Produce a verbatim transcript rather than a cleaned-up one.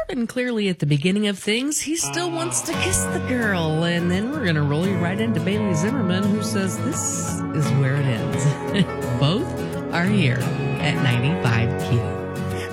And clearly at the beginning of things, he still wants to kiss the girl. And then we're going to roll you right into Bailey Zimmerman, who says this is where it ends. Both are here at ninety-five Q.